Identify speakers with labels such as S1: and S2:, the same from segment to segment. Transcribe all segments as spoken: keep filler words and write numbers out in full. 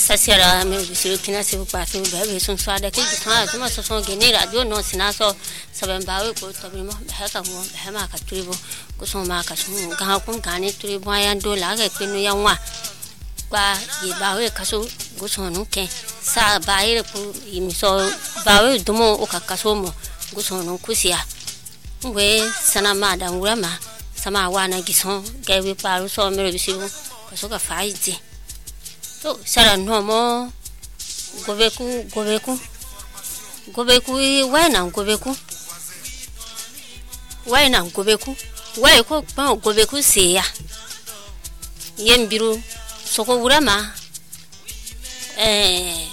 S1: sasiara me bisiru kina se pa fe be sun swada ke gisa tuma so so gene radio no sinaso saben bawe ko to bi mo ha ka mo ha ma ka tribo ko so ma ka sun ga kun ka ni tribo ayan do la ga pinu yanwa kwa ye bawe ka so go so no ke sa bae ko imi so bawe dumo o ka ka so mo go so no kusia we sana ma da ngurama sama wana gison ga we paru so me bisiru ko so ka faiji to sara no mo gobeku gobeku gobeku waina gobeku waina gobeku wai ko pa gobeku seya yembiru soko urama eh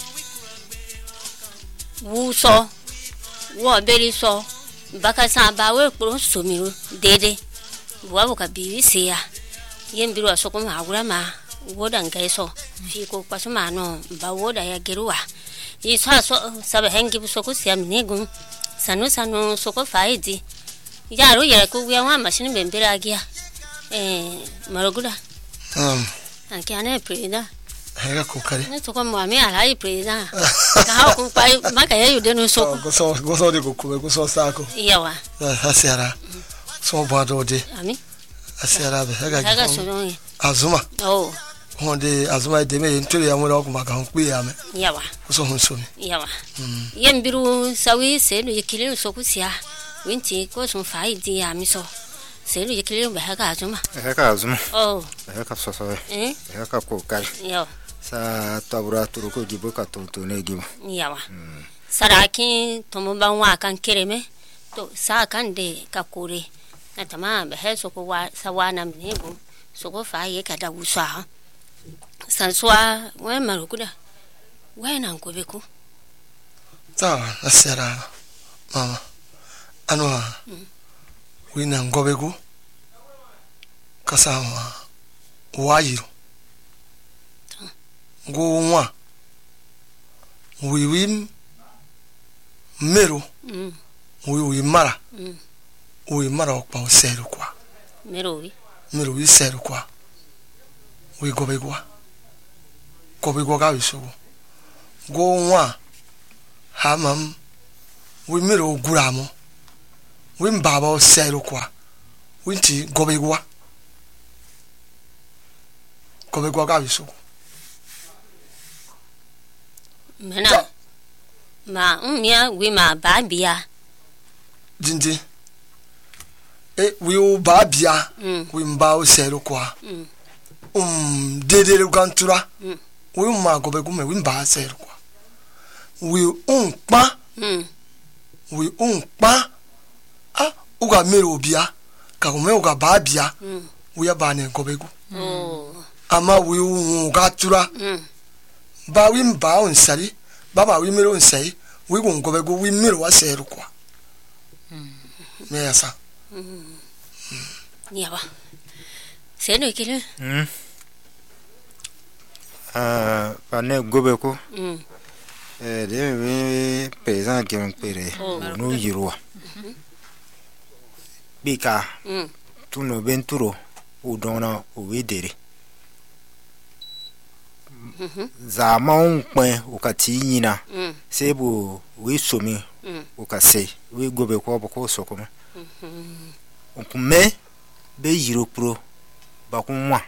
S1: wuso wo beri so baka sa bawe pro somiru dede buwa ka biwi seya yembiru soko ma urama wodan gaiso fi ko pasuma no ba woda ya geruwa yi sa so sabe hengi soko siam negum sanu sanu soko faidi yaro ya ko wi wa machine bembera agia eh marogura
S2: um
S1: anke ane preda
S2: hega ko kare
S1: ne soko mo ami ala i preda ka ha ko pai maka ya yude no soko
S2: go so go so de ko ko so sako
S1: yawa
S2: asiara so bado de
S1: ami
S2: asiara be hega
S1: hega so no
S2: azuma
S1: oh
S2: honde azuma de me ntuli ya mwera ko maka nkwi ya me
S1: yawa
S2: so honsomi
S1: yawa yembiru sawi se no yekile soko sia winti ko so faidi ya mi so se no yekile be hega azuma
S3: hega azuma
S1: oh
S3: hega so so
S1: eh
S3: hega ko kare
S1: yo
S3: sa tabura turuko gibo ka to to ne gibo
S1: yawa saraki to mo ban wa kan kereme to sa kan de ka kore na tama be he so ko wa sawana mnego so ko fa ye ka da wusa sanswa we marukuda we na nkobeku
S2: ta asiara mama anwa we na ngobeku kasama wayiro go nwa we win mero
S1: mm
S2: we we mara mm we mara okpa osero kwa
S1: mero wi
S2: mero wi sero kwa we gobeku gobeku ga wiso go nwa hamam we mero guramo we mbaba osero kwa winti gobeku gobeku ga wiso
S1: mena ma umia we ma babia
S2: dindi e we o babia
S1: mm
S2: we mba osero kwa
S1: mm
S2: um dedere gantura
S1: mm
S2: we ma gobeku me we mba osero kwa we unpa
S1: mm
S2: we unpa ah uga mere obia ka me uga babia
S1: mm
S2: we aba ne gobeku
S1: oh
S2: ama we uga tura
S1: mm
S2: ba we mba onsari baba we mere onsai we go gobeku we mere wasero kwa mm me yasa
S1: mm yawa se no yekile
S3: mm ah pane gobeku
S1: mm
S3: eh de we pesa que un pere no yiro bika
S1: mm
S3: tu no venturo o dona o vedere
S1: mhm
S3: za ma un pen o ka ti yina
S1: mm
S3: sebo we somi
S1: mm
S3: o ka se we gobeku oboko sokoma
S1: mhm
S3: o kume be yiro pro ba kunwa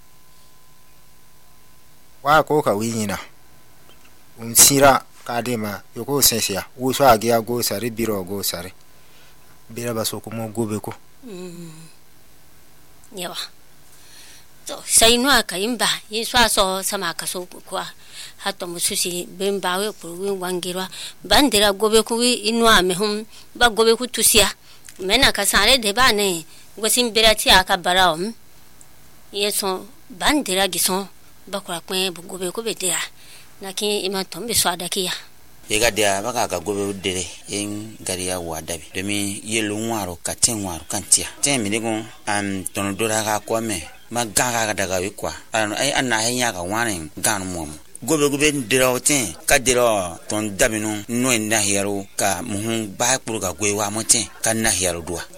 S3: wa ko ka we yina un sira kadema yoko sensia wo so age ago sare biro go sare bira baso ko mo gobeku
S1: mm yawa to sai no aka imba yeso aso sama kaso kwa hato mususi bemba we ko we wangirwa bandira gobeku wi inu amehum ba gobeku tusia mena kasare de bane gosim berati aka baraom yeso bandira gison bakura kwen gobeku bedira naki ima tombe swada kia
S4: yega dia baka ka gobe dere en garia wadabi demi yelo nwaro katen nwaro kantia ten mi digon am tono dora ka kwame magaga ka daga wi kwa an ai anna henya ka wanin gan mom gobe gobe dere oten ka dere ton dabinu no en na hero ka muhun ba kpuru ka gwe wa moten ka na hero duwa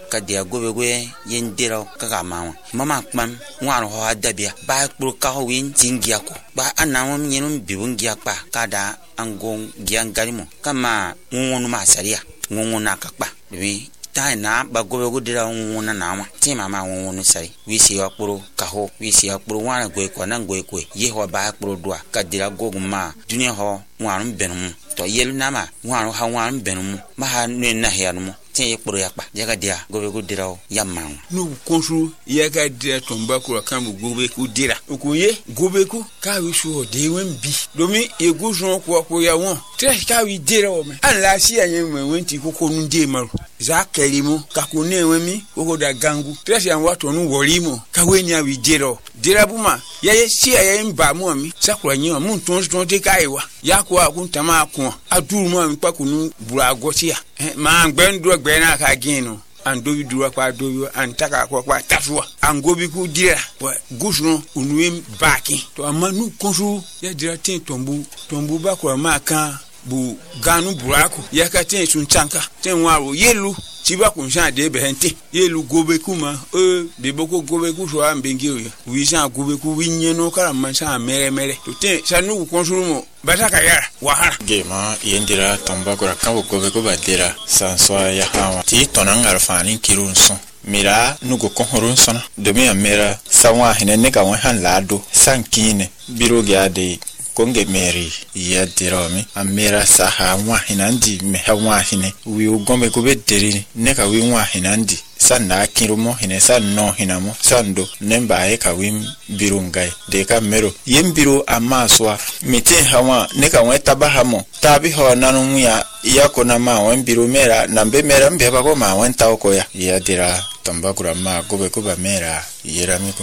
S4: ka dia gobe gwe yen dira ka ga mawa mama kpam ngwaro ho adabia ba kpro ka ho win tingia ko ba anawon nyenum bibungia pa kada angon gian garimo kama ngwonu ma saria ngwonu na kakpa bi ta na ba gobe go dira ngwonu na ma ti mama ngwonu sari wi si akpro ka ho wi si akpro wana gwe ko na gwe ko ye ho ba akpro doa ka dira goguma dunia ho ngwanu benum to yelu nama ngwanu ha ngwanu benum ma ha ne na hianu tin ekporo yakpa jaga dia gobe go dira yamma
S5: nu konsu yaga dia tomba ko kan gobe ku dira ko ye gobe ku ka wi so de wen bi domi e gusun ko ko ya won tre ka wi dira o me ala si ayen me wenti ko ko nu de maru za kelimo ka ko ne wen mi ko da gangu tre si an wato nu worimo ka we ni awi dira dira buma ya ye si ayen ba mu mi sakura yin mu ton ton te kai wa ya ko akun tama akun aduru mu mi pa ko nu bura gotia ma ngben gbe na ka ginu an dobi duwa kwa dobi an taka kwa kwa tafwa an gobi ku dira wa gusno unwem baki to amma nu konsu ya dira tin tombu tombu ba kwa ma kan bu ganu buraku ya ka tin sun chanka tin waro yelu tiba kun sha de behente yelu gobe kuma e be boko gobe ku so an bengi o wi sha gobe ku winye no kara man sha mere mere to tin sanu konsu mo bataka yara wahara
S6: gema yendira tomba kora kambo gobe ko badira sanswa ya hawa ti tonanga rafani kirunso mira nugo kohorun sona domi amera sawa hinene ka wan han lado sankine biro gyade konge meri ya diromi amera saha wa hinandi me hawa hine wi ugombe ko bederi ne ka wi wa hinandi sanna kirumo hine sanno hinamo sando nemba e ka wi birungai de ka mero yembiro amaswa mite hawa ne ka weta bahamo tabi ho nanu ya yako na ma wen biro mera nambe mera mbe ba ko ma wen taw ko ya ya dira tambakura ma gobe ko ba mera yeramiko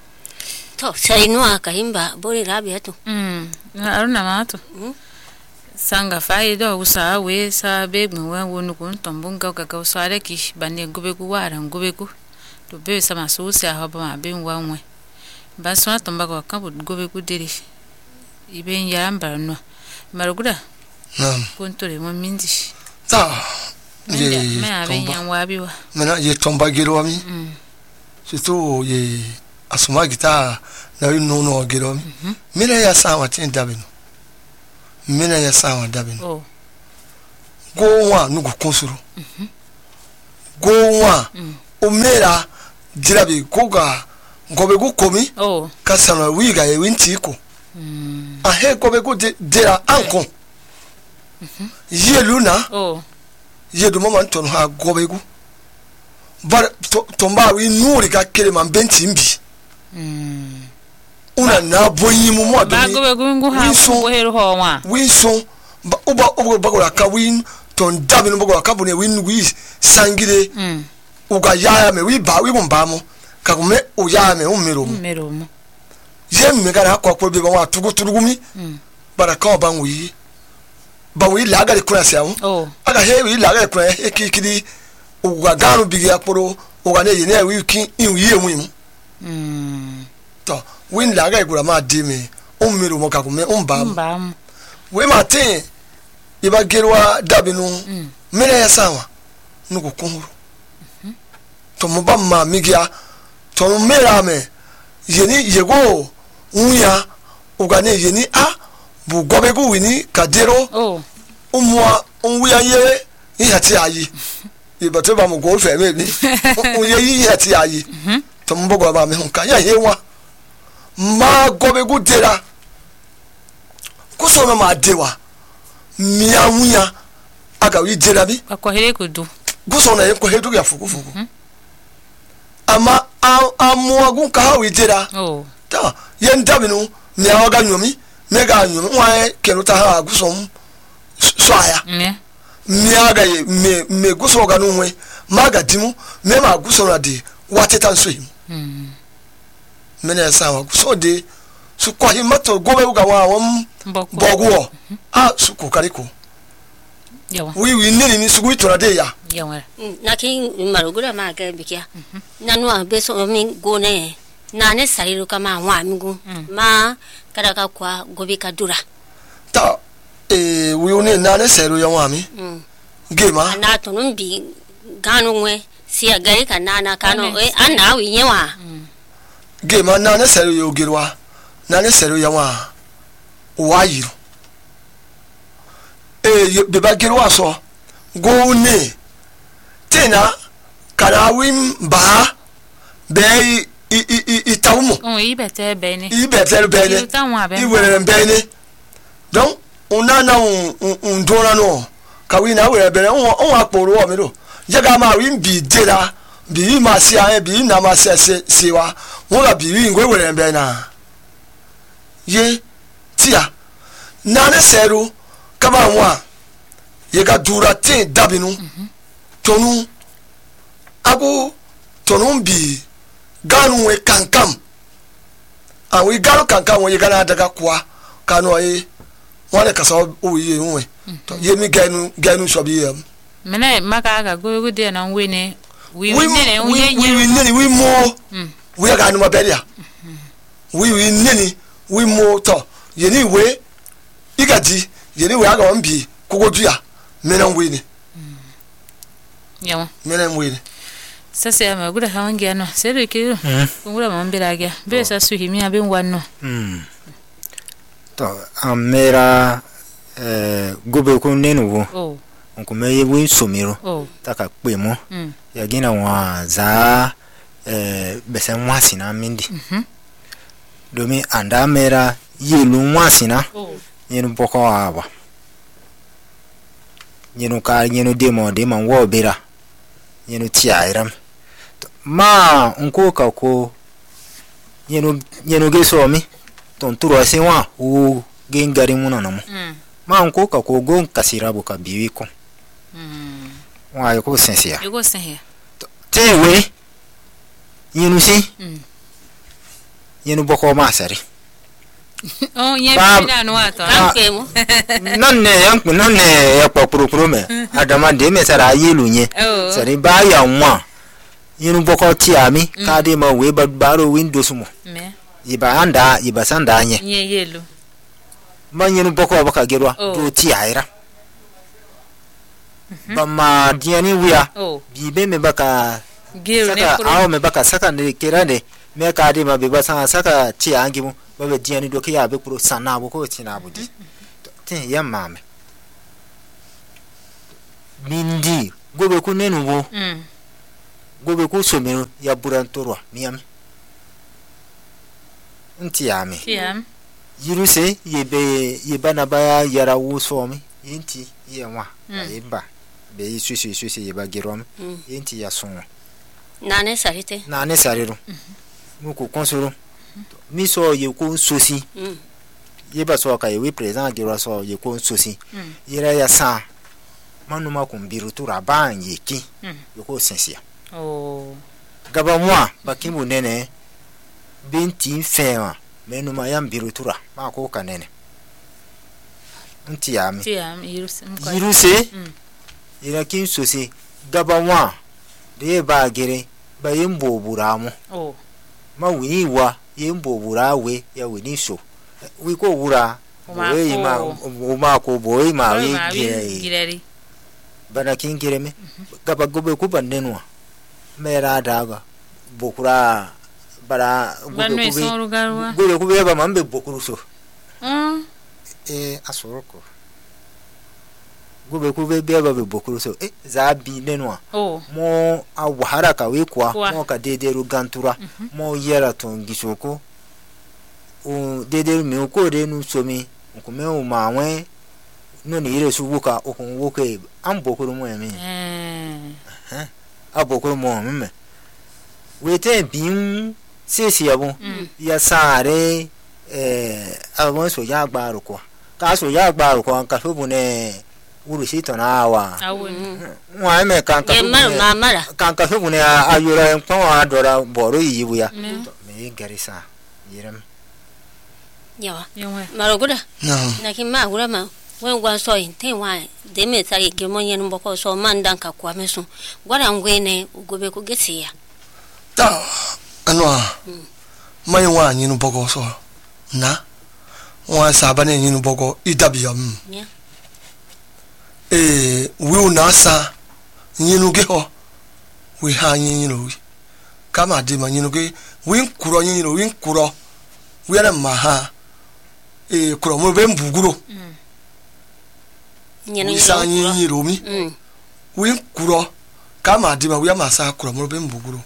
S1: to sai no aka himba bori rabia to
S7: mm aruna mato sanga fai do usa we sa be mwe wonu kun tombunga ka ka usare ki bane gobe ku wara gobe ku to be sama susi a hoba ma be wanwe baswa tomba ko ka gobe ku diri iben yaramba no maruguda
S2: naam
S7: kontore mo minzi
S2: ta
S7: ye me aben yan wabiwa
S2: mena ye tomba gero mi mm surtout ye asuma gita na no no gero mi mena ya sawa tin dabino mena ya sawa dabino
S7: oh
S2: go wa nugo konsuru mhm go wa o mera jirabi koga gobe go komi
S7: oh
S2: kasana wiga e winti ko mm a he gobe go dira anko mhm ye luna
S7: oh
S2: ye do mama ton ha gobe go bar tomba wi nuri ka kele man benti mbi mm una na boyi mu mo do
S7: ba gobe go ngu ha ko hero ho wa
S2: wi so ba uba uba ba ka win ton dabin bo ka bu ne win wi sangire mm uga ya me wi ba wi bomba mo ka kume o ya me o mero mo
S7: mero mo
S2: je me ga na kwa kwa be ba wa tugu tugu mi mm bara ka ba wi ba wi la ga le kura sia o
S7: oh
S2: aga he wi la ga le kura e kikiri uga garu bigi akporo uga ne ye ne wi kin in wi emu mu mm to win la ga igura ma di me o mero mo ka kume o mba mo we ma tin iba gerwa dabinu mena ya sawa nuko kunuru to mo ba ma migia to mera me yeni yego unya ugane yeni a bu gobe go wini kadero
S7: oh
S2: umwa unwiya ye ihati ayi iba to ba mo go fe me ni unye ihati ayi to mo go ba me hunka ya yewa ma gobe go dera kuso ma dewa miawunya aga wi dera bi
S7: akohere kudu
S2: guso na yeko hedu ya fuku fuku mm -hmm. ama amu agun ka wi dera
S7: oh
S2: ta yen dabinu miawa ga nyomi mega nyomi wa kenu ta ha guso so aya
S7: ne
S2: miaga ye me me guso ga nwe maga dimu me ma guso na de wateta nso yi mm mena sawa guso de su kwa himato gobe uga wa won boguo ah su ko kariko
S7: yawa
S2: wi wi nini ni sugu itora de ya
S7: yawa
S1: na ki marugura ma ga bikia na no abeso mi go ne na ne sariru kama wa mi go ma kada ka kwa gobe ka dura
S2: ta eh wi oni na ne seru ya wa mi mm gema
S1: na to no bi ganu nwe si agari kanana kano e ana wi nyewa
S2: ge ma na ne sero yo girwa na ne sero ya wa wa yiro e be ba girwa so go ne tena kana wim ba be i i i tawmo
S7: oh i bete be ni
S2: i bete be ni i were be ni donc on a na on on dora no ka wi na were be ni on aporo o mi do jaga ma wi bi dera bi ma si an bi na ma se se wa won la bi wi ngwe were be na ye tia na ne seru ka ba wa ye ga dura tin dabinu tonu abu tonu bi ganu we kankam an we ganu kankam we gana daga kwa kanu e won le kasa o ye nwe to ye mi ganu ganu so bi yam
S7: mena maka ga go go de na we ne we
S2: we
S7: ne
S2: we we ne we mo we ga nu ma belia we we ne we mo to ye ni we igadi ye ni we aga on bi kogodua mena we ni
S7: yawa
S2: mena we ni
S7: sasa ya magura hawangi ano sero kiro ngura mambira gya besa suhimi abe wanno
S3: mm to amera eh gobe ko nenu wo
S7: oh
S3: nkume yebu somiro
S7: oh
S3: taka pemo
S7: mm
S3: ya gina wa za eh besa mwasina mindi
S7: mhm
S3: domi anda mera yelu mwasina
S7: oh
S3: yenu boko aba yenu ka yenu demo demo wo bera yenu tiairam ma unko ka ko yenu yenu ge so mi ton turo ase wa o ge ngari muna namo
S7: mm
S3: ma unko ka ko gon kasira bo ka biwi ko
S7: mm
S3: wa yoko sensia
S7: yugo senhe
S3: tewe yenu si
S7: mm
S3: yenu boko ma sari
S7: oh ye
S3: Ba-
S7: bina no ato
S1: kanke mo
S3: nanne yanku nanne ya kwa kurukuru me adama de me sara yelu nye
S7: oh
S3: sari ba ya nwa yenu boko ti ami ka de ma we ba baro windows mo
S7: me
S3: yiba anda yiba sanda anye
S7: ye yelo
S3: ma yenu boko baka gerwa
S7: Oh.
S3: do ti aira ba ma diani wiya
S7: oh
S3: bibe me baka
S7: gero ne
S3: saka
S7: kuro
S3: awo me baka saka ne kirane me ka de ma be ba saka saka ti angi mo ba be diani do ke ya be kuro sana bo ko ti na bo di tin ya mame bindi gobe ku nenu bo
S7: mm
S3: gobe ku somero ya burantorwa miami nti ami
S7: tiam
S3: yiruse yebe yebana baya yara wusomi yenti yewa
S7: Mm.
S3: yeba be yisusu yisusu yeba gerom
S1: Mm.
S3: yenti ya sonwa
S1: nane sarite
S3: na ne sarero muku konsoro miso yeko sosi
S1: mm
S3: yeba so ka yewe present gero so yeko sosi
S7: mm
S3: yera ya sa manuma kumbiru tura ban yeki
S7: mm
S3: yeko sensia
S7: oh
S3: gaba mwa bakimu nene binti fema menuma yambiru tura ma ko kanene nti ami
S7: tiam yiruse mko
S3: yiruse
S7: mm
S3: ira kin sosi gaba mwa de ba gere ba yimbo buramu
S7: oh
S3: ma wini wa yimbo burawe ya wini so wi ko wura
S7: Uma
S3: boy
S7: ko-
S3: ma uma ko boy ma wi
S7: ma
S3: gere
S7: gireri
S3: bana kin gere me gaba gobe ku bandenwa mera daga bokura bara gobe
S7: banwe
S3: ku
S7: son rugarwa
S3: gobe ku be ba mambe bokuru so
S7: mm
S3: e asoroko gobe ku be be ba be bokuru so e za bi nenwa
S7: oh
S3: mo awahara ka we kwa
S7: Kwa.
S3: mo ka dederu gantura mo yera ton gisoko o dederu mi ko de nu somi ko me o mawe no ni ire su wuka o kun woke an bokuru mo emi
S7: eh
S3: a bokuru mo me we te bin sesi yabo ya sare eh awon so ya gbaru ko ka so ya gbaru ko ka so bu ne uru si ton awa
S7: awu
S3: wa me kan ka
S1: ye
S3: so bu
S1: mar
S3: ne-
S1: ma mara
S3: kan ka febu ne ayura en pon adora boru yibu ya
S7: Me.
S3: to me garisa yiram
S1: yawa
S7: yonwe
S1: marogura
S2: no
S1: na ki ma gura ma wen gwa so yin ten wa de me sari ke mo yen mboko so man dan ka kwa mesu gwara ngwe ne ugobe ku gesi ya
S2: ta anwa mai wa nyinu boko so na wa sabane nyinu boko idabiyam
S1: ya
S2: eh wi una sa nyinu ge ho we ha yin ro kama de ma yin ke win kuro yin ro win kuro we na ma ha e kuro mo be mbuguro
S1: Nyene
S2: sa yin ro mi
S1: Mm.
S2: win kuro kama de ma we ma sa kuro mo be mbuguro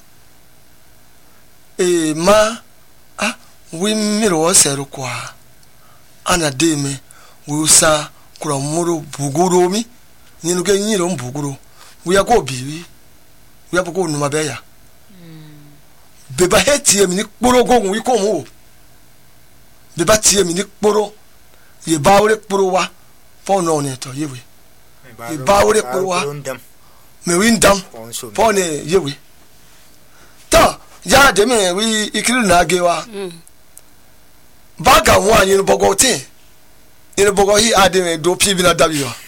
S2: e ma ah win mi ro se ro kwa ana de me we sa kuro mo ro buguro mi yin ke yin ro mbuguro we ya go biwi we ya ko numa be ya beba hetie mi ni kporo gogun wi ko mu beba tie mi ni kporo ye bawre kporo wa fo no ne to yewe ye bawre kporo wa me win dam fo ne yewe ta ya de me wi ikiru na ge wa baga wa yin bogo tin yin bogo hi ade me do pi bi na dabi wa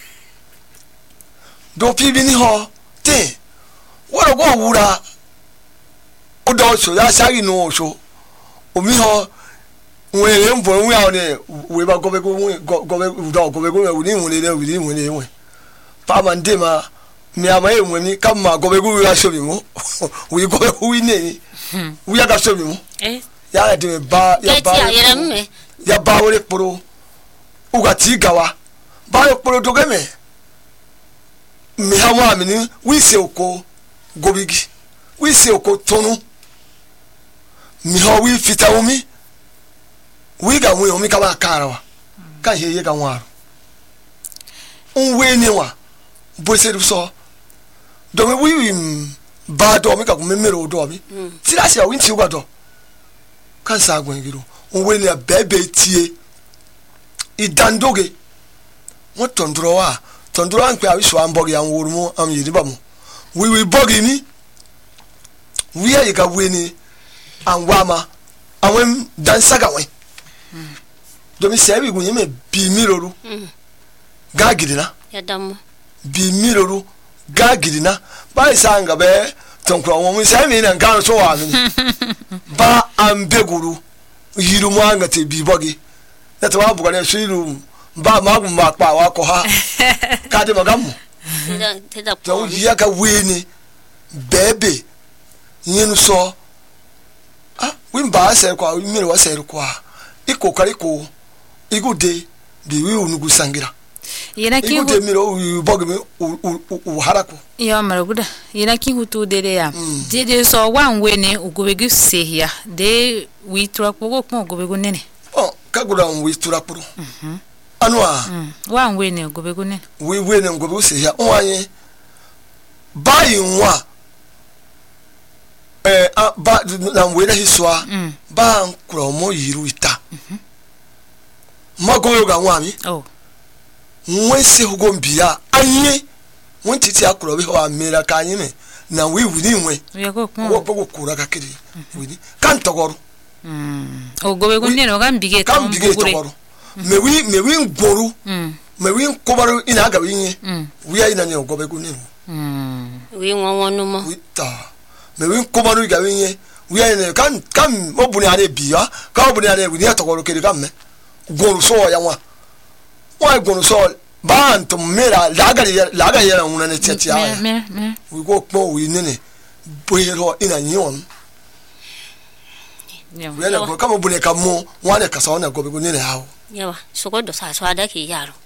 S2: do pi bi ni ho tin wo go wura odo so ya sari no so omi ho we le mbo we awon we ba gobe go gobe do gobe go we ni won le we ni won le won pa man de ma mi ama e won mi kam ma gobe go we aso mi mo we gobe we ni we ya ga so mi mo
S1: Eh.
S2: ya de ba ya ba
S1: Keti ayere mme.
S2: ya ba wore poro uga ti gawa ba yo poro do ge me mi ha wa mi ni we se oko gobigi we se oko tonu mi ho wi fita umi wi ga wi umi ka ba kara wa ka he ye ga wa un we ni wa bo se so do me wi wi ba do mi ka ku me mero do mi ti la se wi ti wa do kan sa gwen giro un we ni a bebe tie idandoge mo tondro wa tondro an pe awi so an bogi an woru mo am yiri ba mo wi wi bogi ni wi ya ga we ni anwama awem dansaga we domi sebi gunye me bi miroru ga gidina
S1: Ya damu.
S2: bi miroru ga gidina ba isanga be tonkro won se mi na ga so wa mi ba ambeguru yiru mo anga te bi bogi na to wa bugane shiru ba ma gun ma pa wa ko ha ka de magamu
S1: Teda teda
S2: to yiya ka we ni bebe yinu so ah win ba se kwa mi wa se kwa iko kariko igude bi wi unugu sangira
S7: Yena ki
S2: igude mi ro bog mi u harako
S7: yo maraguda yena ki hutu dede ya dede so wan we ne ugubegu sehia de wi tra ko ko ugubegu nene
S2: oh kagura wi turakuru mhm anwa
S7: wan we ne ugubegu nene
S2: wi we ne ngobe se ya onye bayi nwa eh ba na we na hiswa ba nkuro mo yiru ita magoyo ga nwa mi
S7: oh
S2: nwe se hugo mbia anye won titi akuro bi ho amira ka anyi me na we wi ni nwe
S7: ya ko
S2: wo
S7: ko
S2: pogo kura ka kiri wi ni kan togoro
S7: mm ugubegu nene ga mbige
S2: kan bige togoro me wi me wi ngoru
S7: mm
S2: me wi kobaru ina ga wi ni
S7: mm
S2: wi ayi na ni ogobegu ni
S7: mm
S1: wi won wonu mo.
S2: wi ta me wi kobaru ga wi ni wi ayi na kan kan mo buni ade biya ka buni ade wi ni togoro kiri kan me goru so ya wa wa goru so ba anto mera laga laga yera una ne tete ya
S7: me me
S2: we go po we nene boyero ina nyon
S7: ya
S2: we na go kama bune kamo wane kasa wana go be nene hawo
S1: Yawa. Soko do sa so ada ki yaro.